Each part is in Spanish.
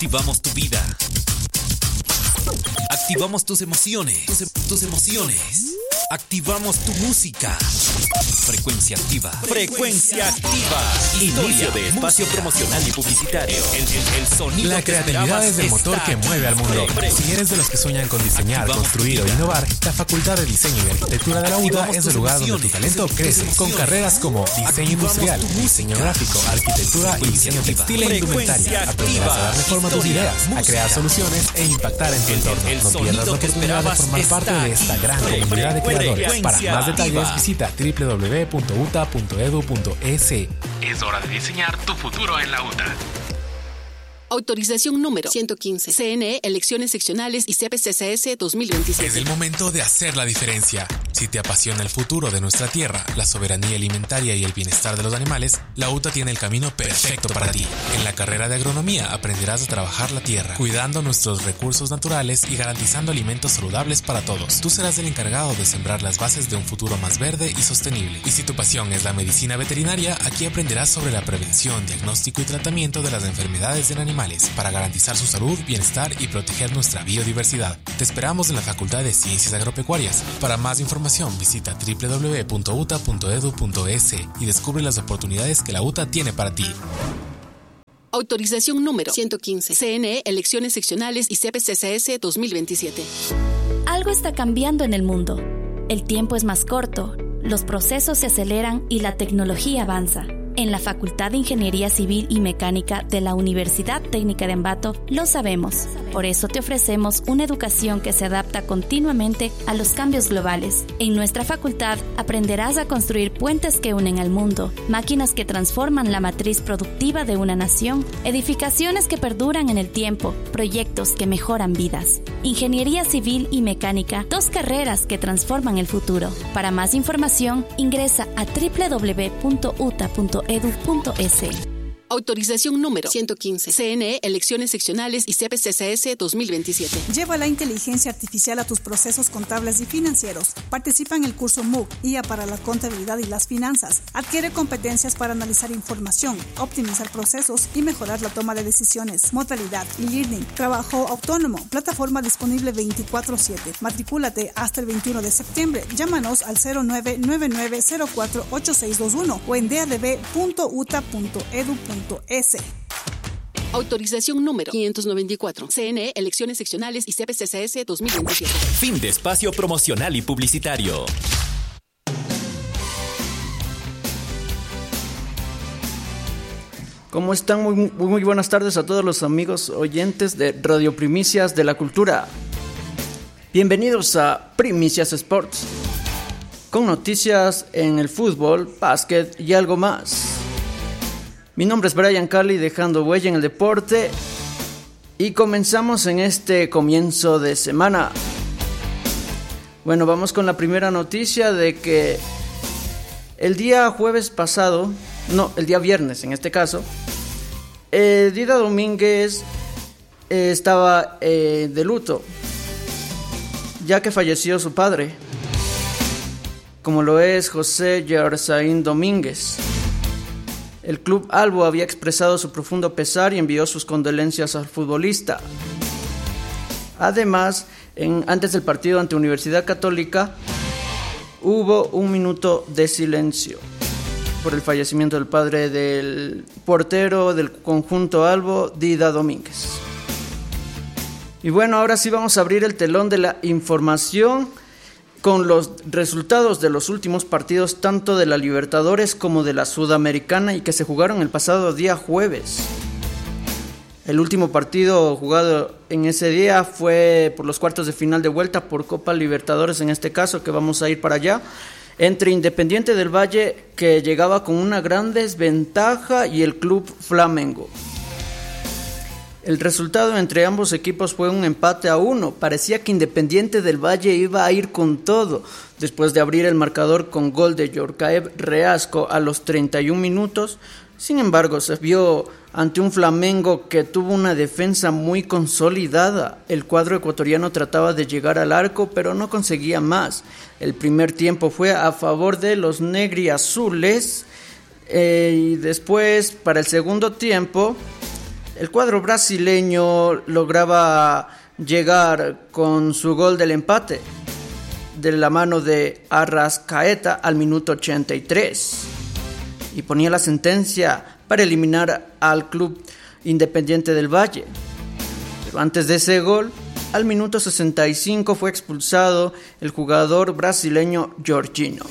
Activamos tu vida. Activamos tus emociones. Tus emociones. Activamos tu música. Frecuencia activa. Frecuencia activa. Inicio de espacio promocional y publicitario. El sonido. La creatividad es el motor que mueve al mundo. Si eres de los que sueñan con diseñar, construir o innovar, la Facultad de Diseño y Arquitectura de la UDA es el lugar donde tu talento crece. Con carreras como diseño industrial, diseño gráfico, arquitectura y diseño textil e indumentaria. Aprenderás a darle forma a tus ideas, a crear soluciones e impactar en tu entorno. No pierdas la oportunidad de formar parte de esta gran comunidad de creadores. Para más detalles visita www.uta.edu.es. Es hora de diseñar tu futuro en la UTA. Autorización número 115. CNE, Elecciones Seccionales y CPCSS 2027. Es el momento de hacer la diferencia. Si te apasiona el futuro de nuestra tierra, la soberanía alimentaria y el bienestar de los animales, la UTA tiene el camino perfecto para ti. En la carrera de agronomía aprenderás a trabajar la tierra, cuidando nuestros recursos naturales y garantizando alimentos saludables para todos. Tú serás el encargado de sembrar las bases de un futuro más verde y sostenible. Y si tu pasión es la medicina veterinaria, aquí aprenderás sobre la prevención, diagnóstico y tratamiento de las enfermedades en animales para garantizar su salud, bienestar y proteger nuestra biodiversidad. Te esperamos en la Facultad de Ciencias Agropecuarias. Para más información visita www.uta.edu.es y descubre las oportunidades que la UTA tiene para ti. Autorización número 115. CNE, Elecciones Seccionales y CPCSS 2027. Algo está cambiando en el mundo. El tiempo es más corto, los procesos se aceleran y la tecnología avanza. En la Facultad de Ingeniería Civil y Mecánica de la Universidad Técnica de Ambato lo sabemos. Por eso te ofrecemos una educación que se adapta continuamente a los cambios globales. En nuestra facultad aprenderás a construir puentes que unen al mundo, máquinas que transforman la matriz productiva de una nación, edificaciones que perduran en el tiempo, proyectos que mejoran vidas. Ingeniería Civil y Mecánica, 2 carreras que transforman el futuro. Para más información, ingresa a www.uta.edu.es. Autorización número 115. CNE, Elecciones Seccionales y CPCSS 2027. Lleva la inteligencia artificial a tus procesos contables y financieros. Participa en el curso MOOC, IA para la contabilidad y las finanzas. Adquiere competencias para analizar información, optimizar procesos y mejorar la toma de decisiones. Modalidad e-learning. Trabajo autónomo. Plataforma disponible 24/7. Matricúlate hasta el 21 de septiembre. Llámanos al 0999048621 o en dadb.uta.edu.es. Autorización número 594. CNE, Elecciones Seccionales y CPCSS 2027. Fin de espacio promocional y publicitario. ¿Cómo están? Muy buenas tardes a todos los amigos oyentes de Radio Primicias de la Cultura. Bienvenidos a Primicias Sports, con noticias en el fútbol, básquet y algo más. Mi nombre es Brian Cali, dejando huella en el deporte, y comenzamos en este comienzo de semana. Bueno, vamos con la primera noticia de que el día viernes en este caso, Dida Domínguez estaba de luto, ya que falleció su padre, como lo es José Yarzaín Domínguez. El club Albo había expresado su profundo pesar y envió sus condolencias al futbolista. Además, antes del partido ante Universidad Católica, hubo un minuto de silencio por el fallecimiento del padre del portero del conjunto Albo, Dida Domínguez. Y bueno, ahora sí vamos a abrir el telón de la información con los resultados de los últimos partidos, tanto de la Libertadores como de la Sudamericana, y que se jugaron el pasado día jueves. El último partido jugado en ese día fue por los cuartos de final de vuelta por Copa Libertadores, en este caso, que vamos a ir para allá, entre Independiente del Valle, que llegaba con una gran desventaja, y el Club Flamengo. El resultado entre ambos equipos fue un empate a 1. Parecía que Independiente del Valle iba a ir con todo, después de abrir el marcador con gol de Yorcaev Reasco a los 31 minutos. Sin embargo, se vio ante un Flamengo que tuvo una defensa muy consolidada. El cuadro ecuatoriano trataba de llegar al arco, pero no conseguía más. El primer tiempo fue a favor de los negriazules, y después, para el segundo tiempo, El cuadro brasileño lograba llegar con su gol del empate de la mano de Arrascaeta al minuto 83 y ponía la sentencia para eliminar al club Independiente del Valle. Pero antes de ese gol, al minuto 65 fue expulsado el jugador brasileño Jorginho.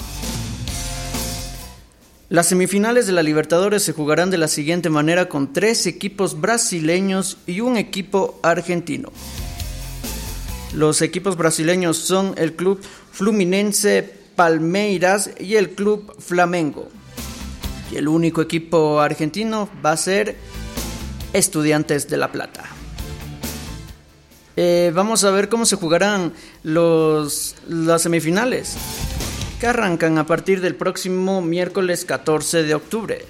Las semifinales de la Libertadores se jugarán de la siguiente manera con 3 equipos brasileños y un equipo argentino. Los equipos brasileños son el club Fluminense, Palmeiras y el club Flamengo. Y el único equipo argentino va a ser Estudiantes de La Plata. Vamos a ver cómo se jugarán las semifinales, que arrancan a partir del próximo miércoles 14 de octubre.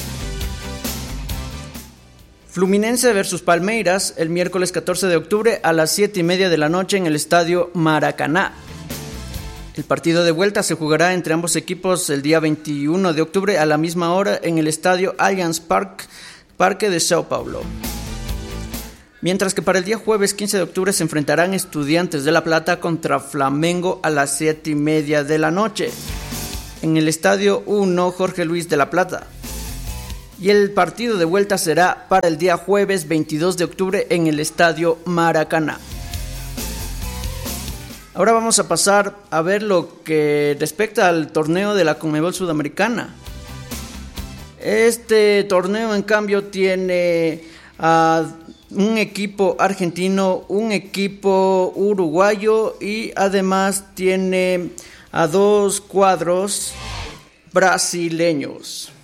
Fluminense versus Palmeiras el miércoles 14 de octubre a las 7:30 de la noche en el estadio Maracaná. El partido de vuelta se jugará entre ambos equipos el día 21 de octubre a la misma hora en el estadio Allianz Parque de Sao Paulo. Mientras que para el día jueves 15 de octubre se enfrentarán Estudiantes de La Plata contra Flamengo a las 7:30 de la noche en el estadio 1 Jorge Luis de La Plata. Y el partido de vuelta será para el día jueves 22 de octubre en el estadio Maracaná. Ahora vamos a pasar a ver lo que respecta al torneo de la Conmebol Sudamericana. Este torneo, en cambio, tiene a un equipo argentino, un equipo uruguayo y además tiene a 2 cuadros brasileños.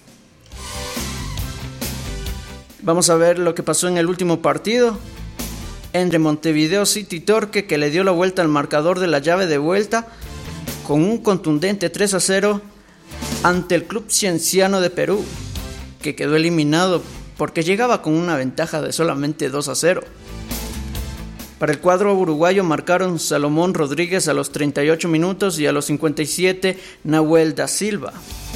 Vamos a ver lo que pasó en el último partido entre Montevideo City Torque, que le dio la vuelta al marcador de la llave de vuelta con un contundente 3-0 ante el Club Cienciano de Perú, que quedó eliminado porque llegaba con una ventaja de solamente 2-0. Para el cuadro uruguayo marcaron Salomón Rodríguez a los 38 minutos y a los 57 Nahuel da Silva.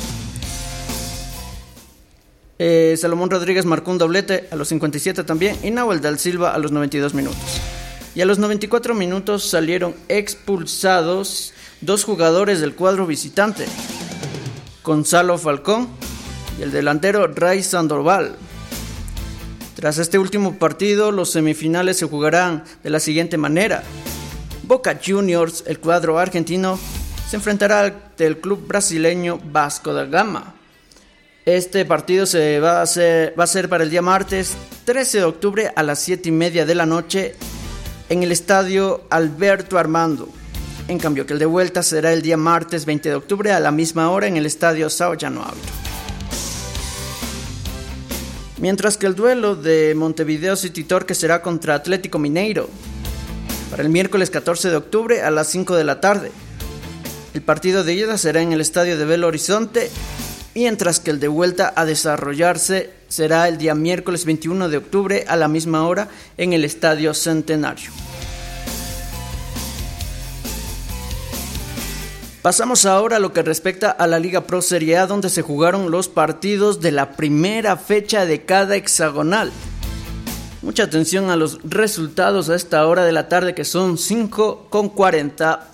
Salomón Rodríguez marcó un doblete a los 57 también y Nahuel da Silva a los 92 minutos. Y a los 94 minutos salieron expulsados 2 jugadores del cuadro visitante, Gonzalo Falcón y el delantero Ray Sandoval. Tras este último partido, los semifinales se jugarán de la siguiente manera. Boca Juniors, el cuadro argentino, se enfrentará al club brasileño Vasco da Gama. Este partido va a ser para el día martes 13 de octubre a las 7:30 de la noche en el estadio Alberto Armando. En cambio que el de vuelta será el día martes 20 de octubre a la misma hora en el estadio São Januário. Mientras que el duelo de Montevideo City Torque será contra Atlético Mineiro para el miércoles 14 de octubre a las 5 de la tarde. El partido de ida será en el estadio de Belo Horizonte, mientras que el de vuelta a desarrollarse será el día miércoles 21 de octubre a la misma hora en el Estadio Centenario. Pasamos ahora a lo que respecta a la Liga Pro Serie A, donde se jugaron los partidos de la primera fecha de cada hexagonal. Mucha atención a los resultados a esta hora de la tarde, que son 5:40.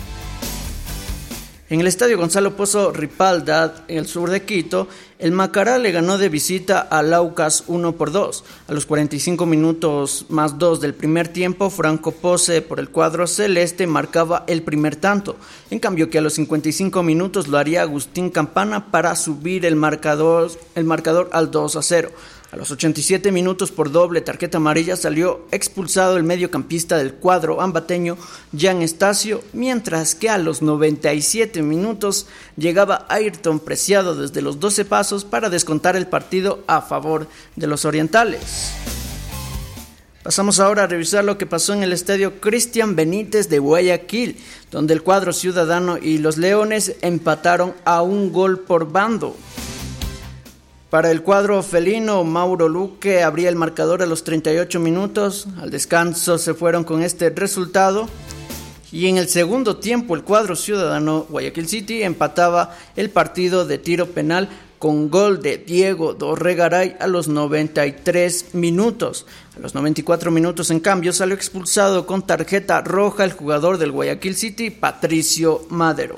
En el estadio Gonzalo Pozo Ripalda, en el sur de Quito, el Macará le ganó de visita al Aucas 1-2. A los 45 minutos más 2 del primer tiempo, Franco Pose por el cuadro celeste marcaba el primer tanto. En cambio que a los 55 minutos lo haría Agustín Campana para subir el marcador al 2-0. A los 87 minutos por doble tarjeta amarilla salió expulsado el mediocampista del cuadro ambateño Jan Estacio, mientras que a los 97 minutos llegaba Ayrton Preciado desde los 12 pasos para descontar el partido a favor de los orientales. Pasamos ahora a revisar lo que pasó en el estadio Cristian Benítez de Guayaquil, donde el cuadro ciudadano y los Leones empataron a 1 gol por bando. Para el cuadro felino, Mauro Luque abría el marcador a los 38 minutos. Al descanso se fueron con este resultado. Y en el segundo tiempo, el cuadro ciudadano Guayaquil City empataba el partido de tiro penal con gol de Diego Dorregaray a los 93 minutos. A los 94 minutos, en cambio, salió expulsado con tarjeta roja el jugador del Guayaquil City, Patricio Madero.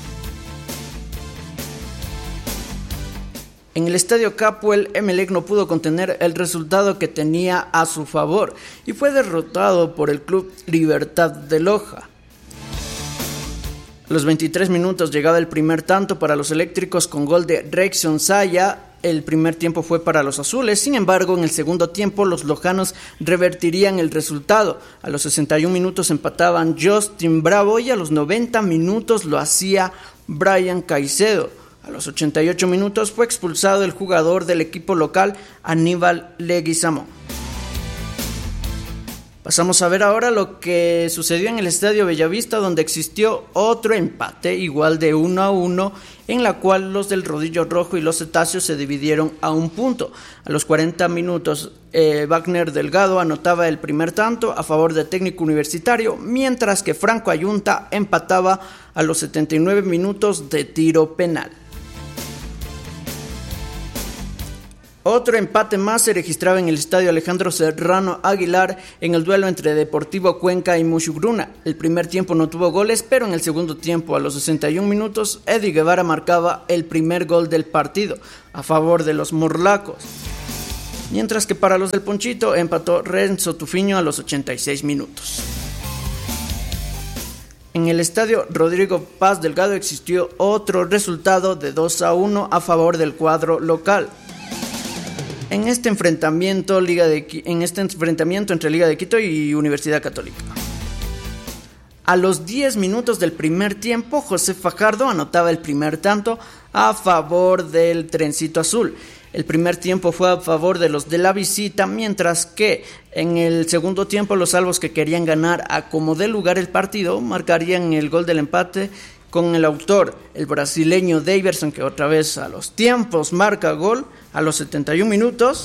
En el Estadio Capo, el Emelec no pudo contener el resultado que tenía a su favor y fue derrotado por el Club Libertad de Loja. A los 23 minutos llegaba el primer tanto para los eléctricos con gol de Rexon Saya. El primer tiempo fue para los azules, sin embargo en el segundo tiempo los lojanos revertirían el resultado. A los 61 minutos empataban Justin Bravo y a los 90 minutos lo hacía Brian Caicedo. A los 88 minutos fue expulsado el jugador del equipo local, Aníbal Leguizamón. Pasamos a ver ahora lo que sucedió en el Estadio Bellavista, donde existió otro empate igual de 1-1, en la cual los del Rodillo Rojo y los Cetáceos se dividieron a un punto. A los 40 minutos, Wagner Delgado anotaba el primer tanto a favor de Técnico Universitario, mientras que Franco Ayunta empataba a los 79 minutos de tiro penal. Otro empate más se registraba en el Estadio Alejandro Serrano Aguilar en el duelo entre Deportivo Cuenca y Mushugruna. El primer tiempo no tuvo goles, pero en el segundo tiempo, a los 61 minutos, Eddie Guevara marcaba el primer gol del partido a favor de los morlacos. Mientras que para los del Ponchito empató Renzo Tufiño a los 86 minutos. En el Estadio Rodrigo Paz Delgado existió otro resultado de 2-1 a favor del cuadro local. En este enfrentamiento entre Liga de Quito y Universidad Católica. A los 10 minutos del primer tiempo, José Fajardo anotaba el primer tanto a favor del Trencito Azul. El primer tiempo fue a favor de los de la visita, mientras que en el segundo tiempo los albos que querían ganar a como dé lugar el partido marcarían el gol del empate con el autor, el brasileño Daverson, que otra vez a los tiempos marca gol a los 71 minutos.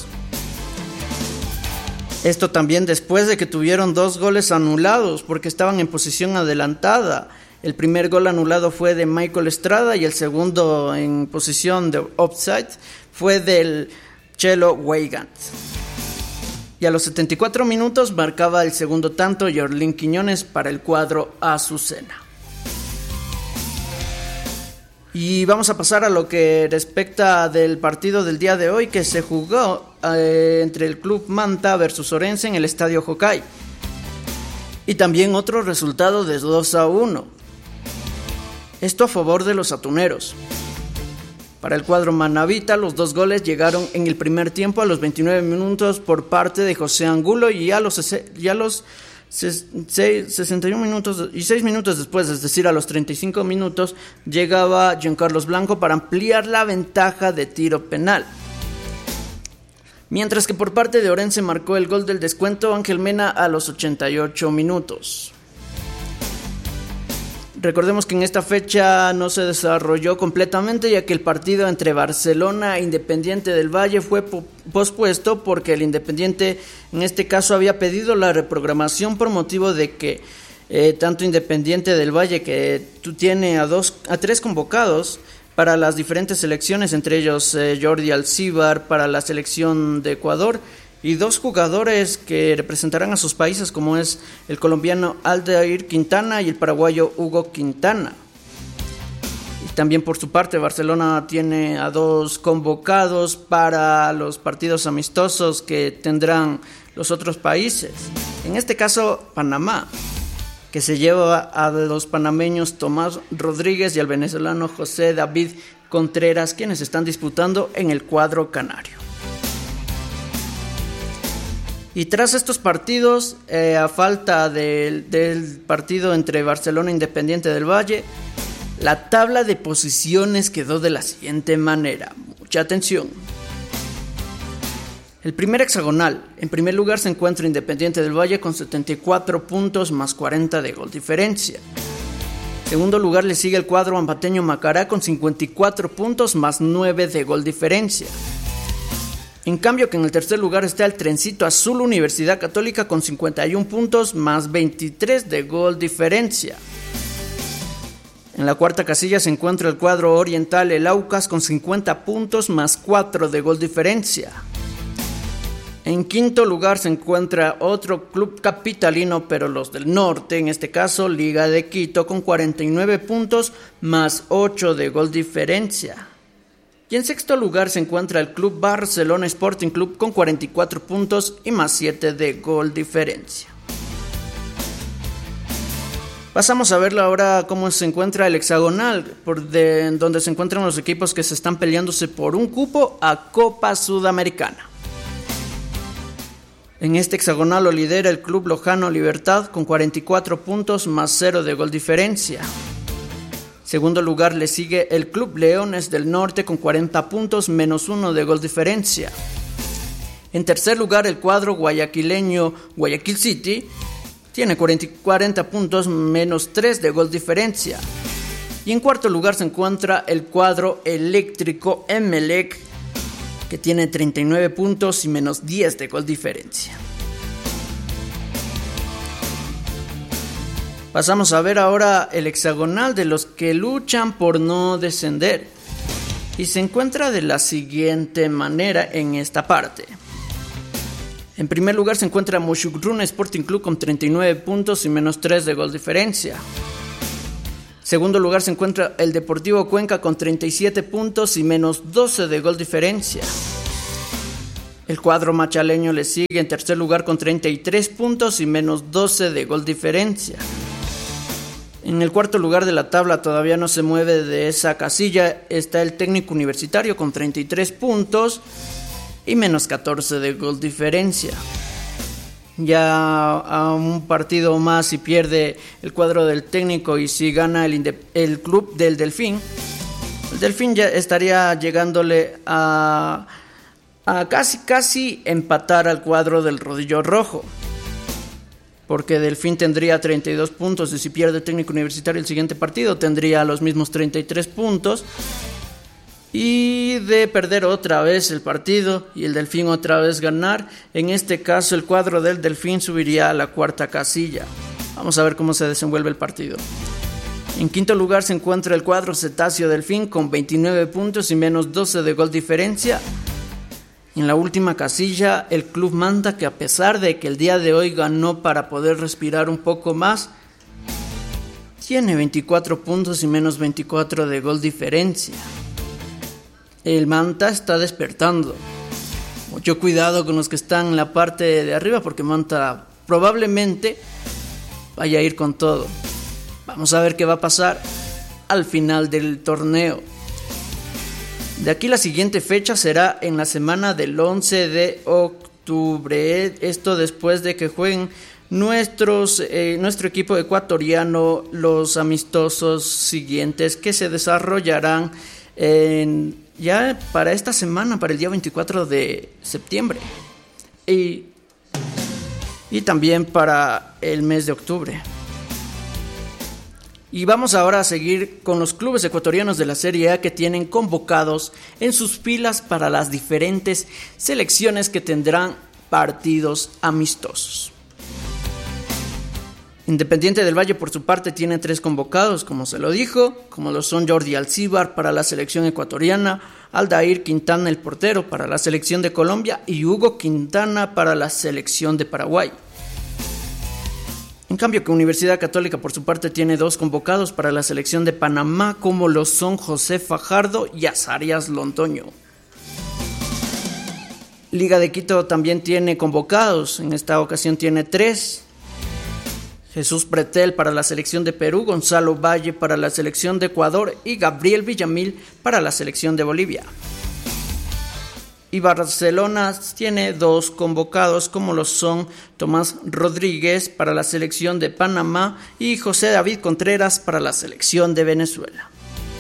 Esto también después de que tuvieron 2 goles anulados porque estaban en posición adelantada. El primer gol anulado fue de Michael Estrada y el segundo en posición de offside fue del Chelo Weigand. Y a los 74 minutos marcaba el segundo tanto Yorlín Quiñones para el cuadro azucena. Y vamos a pasar a lo que respecta del partido del día de hoy, que se jugó entre el Club Manta versus Orense en el Estadio Jocay. Y también otro resultado de 2-1. Esto a favor de los atuneros. Para el cuadro manabita, los 2 goles llegaron en el primer tiempo a los 29 minutos por parte de José Angulo y a los 61 minutos y 6 minutos después, es decir, a los 35 minutos, llegaba Giancarlos Blanco para ampliar la ventaja de tiro penal. Mientras que por parte de Orense marcó el gol del descuento Ángel Mena a los 88 minutos. Recordemos que en esta fecha no se desarrolló completamente, ya que el partido entre Barcelona e Independiente del Valle fue pospuesto porque el Independiente en este caso había pedido la reprogramación por motivo de que tanto Independiente del Valle, que tiene a 3 convocados para las diferentes selecciones, entre ellos Jordi Alcíbar para la selección de Ecuador, y 2 jugadores que representarán a sus países, como es el colombiano Aldair Quintana y el paraguayo Hugo Quintana. Y también por su parte Barcelona tiene a 2 convocados para los partidos amistosos que tendrán los otros países. En este caso Panamá, que se lleva a los panameños Tomás Rodríguez y al venezolano José David Contreras, quienes están disputando en el cuadro canario. Y tras estos partidos, a falta del partido entre Barcelona e Independiente del Valle, la tabla de posiciones quedó de la siguiente manera. Mucha atención. El primer hexagonal. En primer lugar se encuentra Independiente del Valle con 74 puntos más 40 de gol diferencia. En segundo lugar le sigue el cuadro ambateño Macará con 54 puntos más 9 de gol diferencia. En cambio que en el tercer lugar está el Trencito Azul Universidad Católica con 51 puntos más 23 de gol diferencia. En la cuarta casilla se encuentra el cuadro oriental, el Aucas, con 50 puntos más 4 de gol diferencia. En quinto lugar se encuentra otro club capitalino, pero los del norte, en este caso Liga de Quito, con 49 puntos más 8 de gol diferencia. Y en sexto lugar se encuentra el club Barcelona Sporting Club con 44 puntos y más 7 de gol diferencia. Pasamos a verlo ahora cómo se encuentra el hexagonal, donde se encuentran los equipos que se están peleándose por un cupo a Copa Sudamericana. En este hexagonal lo lidera el club Lojano Libertad con 44 puntos más 0 de gol diferencia. Segundo lugar le sigue el club Leones del Norte con 40 puntos menos 1 de gol diferencia. En tercer lugar el cuadro guayaquileño Guayaquil City tiene 40 puntos menos 3 de gol diferencia. Y en cuarto lugar se encuentra el cuadro eléctrico Emelec, que tiene 39 puntos y menos 10 de gol diferencia. Pasamos a ver ahora el hexagonal de los que luchan por no descender. Y se encuentra de la siguiente manera en esta parte. En primer lugar se encuentra Mushugruna Sporting Club con 39 puntos y menos 3 de gol diferencia. Segundo lugar se encuentra el Deportivo Cuenca con 37 puntos y menos 12 de gol diferencia. El cuadro machaleño le sigue en tercer lugar con 33 puntos y menos 12 de gol diferencia. En el cuarto lugar de la tabla, todavía no se mueve de esa casilla, está el Técnico Universitario con 33 puntos y menos 14 de gol diferencia. Ya a un partido más si pierde el cuadro del Técnico y si gana el club del Delfín, el Delfín ya estaría llegándole a casi empatar al cuadro del Rodillo Rojo, porque Delfín tendría 32 puntos y si pierde el Técnico Universitario el siguiente partido tendría los mismos 33 puntos. Y de perder otra vez el partido y el Delfín otra vez ganar, en este caso el cuadro del Delfín subiría a la cuarta casilla. Vamos a ver cómo se desenvuelve el partido. En quinto lugar se encuentra el cuadro Cetáceo Delfín con 29 puntos y menos 12 de gol diferencia. En la última casilla el club Manta, que a pesar de que el día de hoy ganó para poder respirar un poco más, tiene 24 puntos y menos 24 de gol diferencia. El Manta está despertando. Mucho cuidado con los que están en la parte de arriba, porque Manta probablemente vaya a ir con todo. Vamos a ver qué va a pasar al final del torneo. De aquí la siguiente fecha será en la semana del 11 de octubre. Esto después de que jueguen nuestro equipo ecuatoriano los amistosos siguientes que se desarrollarán ya para esta semana, para el día 24 de septiembre y también para el mes de octubre. Y vamos ahora a seguir con los clubes ecuatorianos de la Serie A que tienen convocados en sus filas para las diferentes selecciones que tendrán partidos amistosos. Independiente del Valle, por su parte, tiene 3 convocados, como se lo dijo, como lo son Jordi Alcíbar para la selección ecuatoriana, Aldair Quintana, el portero, para la selección de Colombia, y Hugo Quintana para la selección de Paraguay. En cambio, que Universidad Católica, por su parte, tiene 2 convocados para la selección de Panamá, como lo son José Fajardo y Azarias Londoño. Liga de Quito también tiene convocados, en esta ocasión tiene 3. Jesús Pretel para la selección de Perú, Gonzalo Valle para la selección de Ecuador y Gabriel Villamil para la selección de Bolivia. Y Barcelona tiene 2 convocados, como lo son Tomás Rodríguez para la selección de Panamá y José David Contreras para la selección de Venezuela.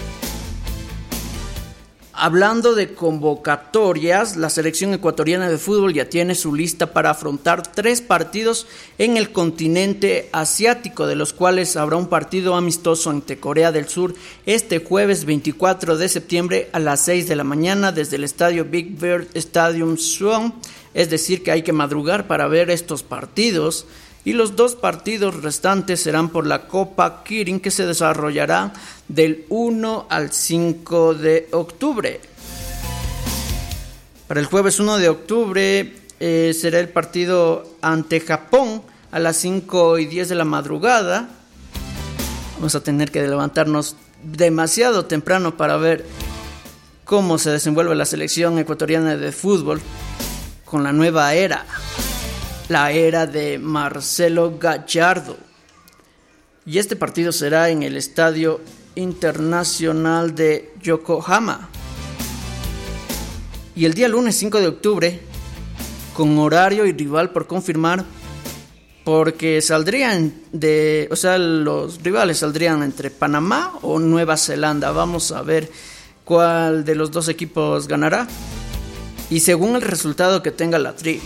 Hablando de convocatorias, la selección ecuatoriana de fútbol ya tiene su lista para afrontar 3 partidos en el continente asiático, de los cuales habrá un partido amistoso ante Corea del Sur este jueves 24 de septiembre a las 6 de la mañana desde el estadio Big Bird Stadium Suwon, es decir que hay que madrugar para ver estos partidos. y los 2 partidos restantes serán por la Copa Kirin, que se desarrollará del 1 al 5 de octubre. Para el jueves 1 de octubre será el partido ante Japón a las 5:10 de la madrugada. Vamos a tener que levantarnos demasiado temprano para ver cómo se desenvuelve la selección ecuatoriana de fútbol con la nueva era, la era de Marcelo Gallardo. Y este partido será en el Estadio Internacional de Yokohama. Y el día lunes 5 de octubre, con horario y rival por confirmar, porque los rivales saldrían entre Panamá o Nueva Zelanda. Vamos a ver cuál de los 2 equipos ganará, y según el resultado que tenga la tri.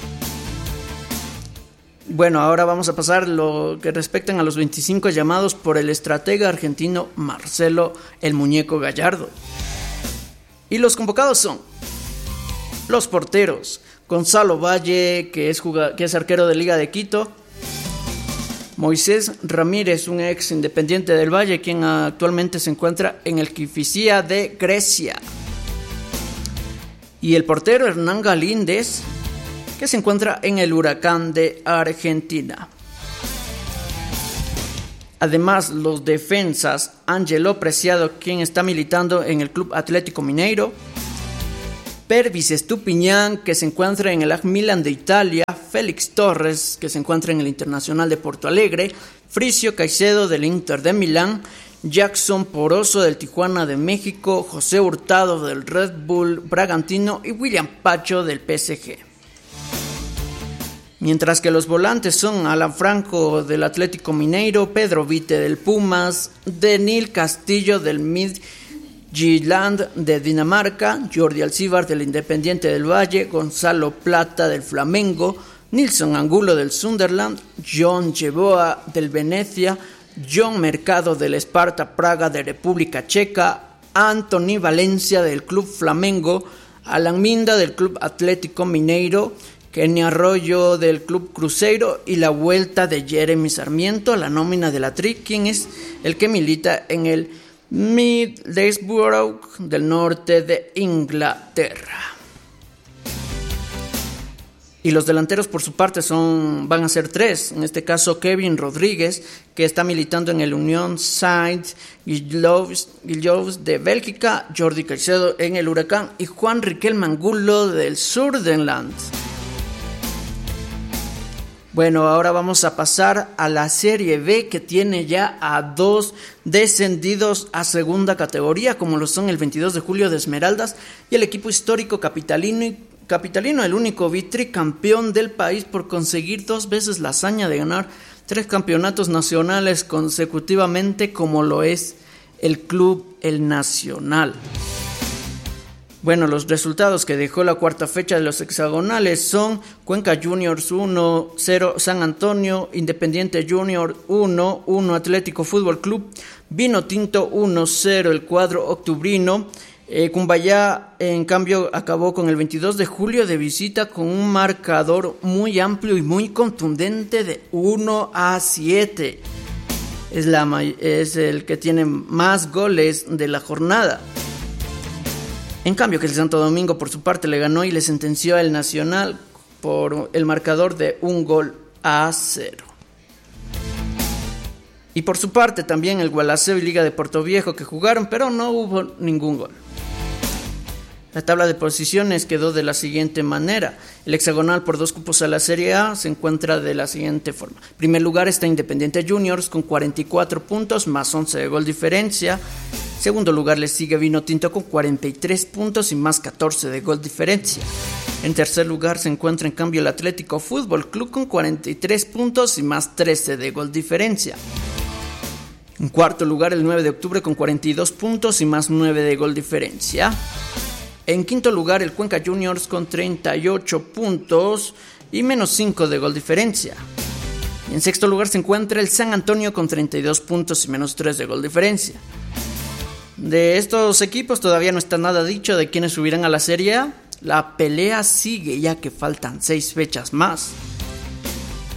Bueno, ahora vamos a pasar lo que respectan a los 25 llamados por el estratega argentino Marcelo el Muñeco Gallardo. Y los convocados son los porteros: Gonzalo Valle, que es arquero de Liga de Quito; Moisés Ramírez, un ex Independiente del Valle, quien actualmente se encuentra en el Kifisia de Grecia; y el portero Hernán Galíndez, que se encuentra en el Huracán de Argentina. Además, los defensas: Ángelo Preciado, quien está militando en el Club Atlético Mineiro; Pervis Estupiñán, que se encuentra en el AC Milan de Italia; Félix Torres, que se encuentra en el Internacional de Porto Alegre; Fricio Caicedo del Inter de Milán; Jackson Poroso del Tijuana de México; José Hurtado del Red Bull Bragantino y William Pacho del PSG. Mientras que los volantes son Alan Franco del Atlético Mineiro, Pedro Vite del Pumas, Denil Castillo del Midtjylland de Dinamarca, Jordi Alcibar del Independiente del Valle, Gonzalo Plata del Flamengo, Nilson Angulo del Sunderland, John Yeboah del Venecia, John Mercado del Sparta Praga de República Checa, Anthony Valencia del Club Flamengo, Alan Minda del Club Atlético Mineiro, Kenny Arroyo del Club Cruzeiro, y la vuelta de Jeremy Sarmiento a la nómina de la tri, quien es el que milita en el Middlesbrough del norte de Inglaterra. Y los delanteros por su parte van a ser 3, en este caso Kevin Rodríguez, que está militando en el Unión Saint-Gilloise de Bélgica, Jordi Caicedo en el Huracán y Juan Riquelme Angulo del Sunderland. Bueno, ahora vamos a pasar a la Serie B, que tiene ya a 2 descendidos a segunda categoría, como lo son el 22 de julio de Esmeraldas y el equipo histórico capitalino, el único tricampeón del país por conseguir 2 veces la hazaña de ganar 3 campeonatos nacionales consecutivamente, como lo es el club El Nacional. Bueno, los resultados que dejó la cuarta fecha de los hexagonales son Cuenca Juniors 1-0 San Antonio, Independiente Junior 1-1 Atlético Fútbol Club, Vino Tinto 1-0 el cuadro octubrino. Cumbayá, en cambio, acabó con el 22 de julio de visita con un marcador muy amplio y muy contundente de 1-7. Es el que tiene más goles de la jornada. En cambio, que el Santo Domingo por su parte le ganó y le sentenció al Nacional por el marcador de 1-0. Y por su parte también el Gualaceo y Liga de Puerto Viejo, que jugaron, pero no hubo ningún gol. La tabla de posiciones quedó de la siguiente manera. El hexagonal por 2 cupos a la Serie A se encuentra de la siguiente forma. En primer lugar está Independiente Juniors con 44 puntos más 11 de gol diferencia. Segundo lugar le sigue Vino Tinto con 43 puntos y más 14 de gol diferencia. En tercer lugar se encuentra en cambio el Atlético Fútbol Club con 43 puntos y más 13 de gol diferencia. En cuarto lugar el 9 de octubre con 42 puntos y más 9 de gol diferencia. En quinto lugar el Cuenca Juniors con 38 puntos y menos 5 de gol diferencia. Y en sexto lugar se encuentra el San Antonio con 32 puntos y menos 3 de gol diferencia. De estos equipos todavía no está nada dicho de quiénes subirán a la Serie A. La pelea sigue ya que faltan 6 fechas más.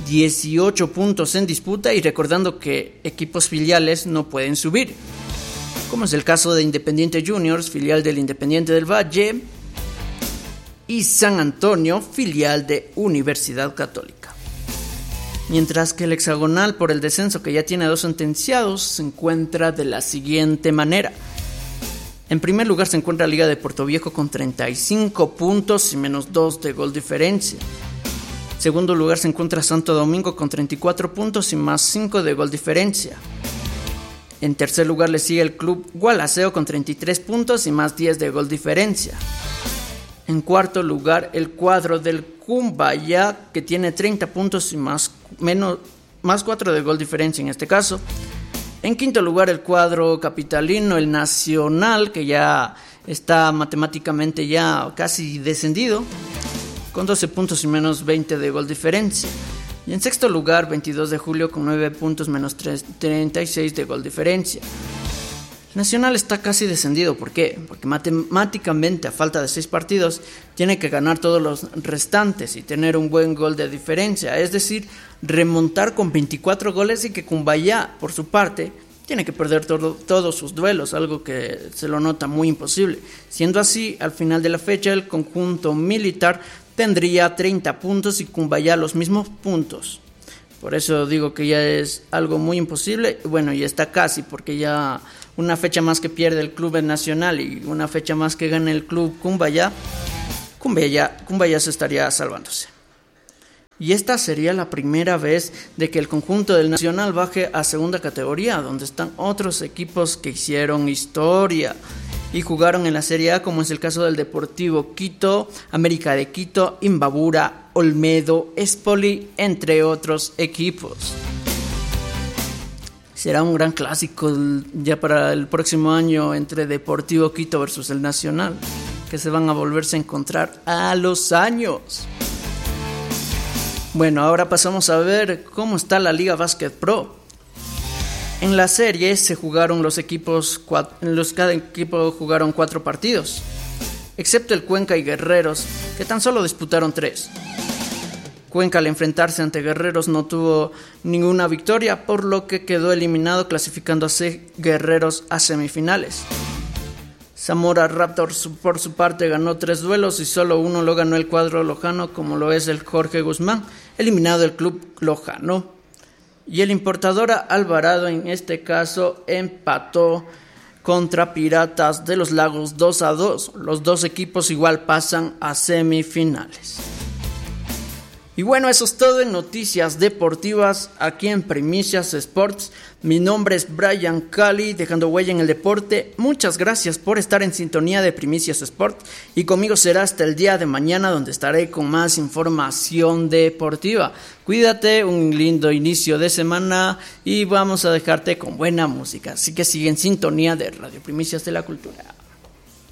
18 puntos en disputa y recordando que equipos filiales no pueden subir, como es el caso de Independiente Juniors, filial del Independiente del Valle, y San Antonio, filial de Universidad Católica. Mientras que el hexagonal por el descenso, que ya tiene 2 sentenciados, se encuentra de la siguiente manera. En primer lugar se encuentra Liga de Puerto Viejo con 35 puntos y menos 2 de gol diferencia. En segundo lugar se encuentra Santo Domingo con 34 puntos y más 5 de gol diferencia. En tercer lugar le sigue el Club Gualaceo con 33 puntos y más 10 de gol diferencia. En cuarto lugar el cuadro del Cumbayá, que tiene 30 puntos y más 4 de gol diferencia en este caso. En quinto lugar el cuadro capitalino, el Nacional, que ya está matemáticamente ya casi descendido, con 12 puntos y menos 20 de gol diferencia. Y en sexto lugar 22 de julio con 9 puntos menos 36 de gol diferencia. El Nacional está casi descendido. ¿Por qué? Porque matemáticamente, a falta de 6 partidos, tiene que ganar todos los restantes y tener un buen gol de diferencia. Es decir, remontar con 24 goles y que Cumbayá, por su parte, tiene que perder todos sus duelos, algo que se lo nota muy imposible. Siendo así, al final de la fecha, el conjunto militar tendría 30 puntos y Cumbayá los mismos puntos. Por eso digo que ya es algo muy imposible. Bueno, y está casi, porque ya una fecha más que pierde el Club Nacional y una fecha más que gana el Club Cumbayá se estaría salvándose. Y esta sería la primera vez de que el conjunto del Nacional baje a segunda categoría, donde están otros equipos que hicieron historia y jugaron en la Serie A, como es el caso del Deportivo Quito, América de Quito, Imbabura, Olmedo, Espoli, entre otros equipos. Será un gran clásico ya para el próximo año entre Deportivo Quito versus el Nacional, que se van a volverse a encontrar a los años. Bueno, ahora pasamos a ver cómo está la Liga Básquet Pro. En la serie se jugaron cada equipo jugaron 4 partidos, excepto el Cuenca y Guerreros, que tan solo disputaron 3. Cuenca, al enfrentarse ante Guerreros, no tuvo ninguna victoria, por lo que quedó eliminado, clasificándose Guerreros a semifinales. Zamora Raptors, por su parte, ganó 3 duelos y solo uno lo ganó el cuadro lojano, como lo es el Jorge Guzmán, eliminado el club lojano. Y el Importadora Alvarado, en este caso, empató contra Piratas de los Lagos 2-2. Los dos equipos igual pasan a semifinales. Y bueno, eso es todo en Noticias Deportivas aquí en Primicias Sports. Mi nombre es Brian Cali, dejando huella en el deporte. Muchas gracias por estar en sintonía de Primicias Sports y conmigo será hasta el día de mañana, donde estaré con más información deportiva. Cuídate, un lindo inicio de semana y vamos a dejarte con buena música. Así que sigue en sintonía de Radio Primicias de la Cultura.